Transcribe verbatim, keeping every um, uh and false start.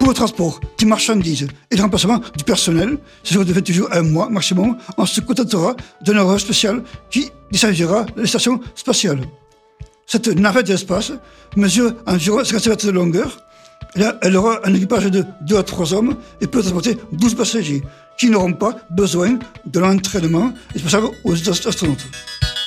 Pour le transport des marchandises et le remplacement du personnel, ce sera de vingt jours à un mois maximum. On se contentera d'un horaire spécial qui desservira les stations spatiales. Cette navette de l'espace mesure environ cinquante mètres de longueur. Elle aura un équipage de deux à trois hommes et peut transporter douze passagers qui n'auront pas besoin de l'entraînement dispensable aux astronautes.